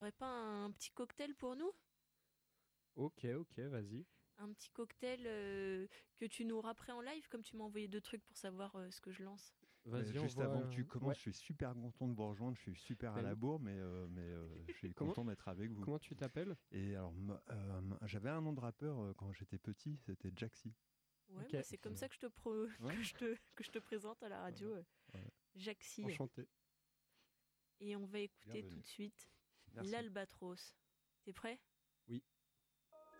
t'aurais pas un petit cocktail pour nous? Ok, vas-y. Un petit cocktail que tu nous auras en live, comme tu m'as envoyé 2 trucs pour savoir ce que je lance. Vas-y, on Juste avant que tu voit. commences, Ouais. je suis super content de vous rejoindre. Je suis super à Ben, la bourre, mais je suis comment, content d'être avec vous. comment tu t'appelles? Et alors, j'avais un nom de rappeur quand j'étais petit, c'était Jaxi. Ouais, Ok, bah c'est comme ça que Ouais. que je te présente à la radio, Ouais. Jaxi. enchanté. Et on va écouter Bienvenue. tout de suite Merci. l'Albatros. T'es prêt? Oui.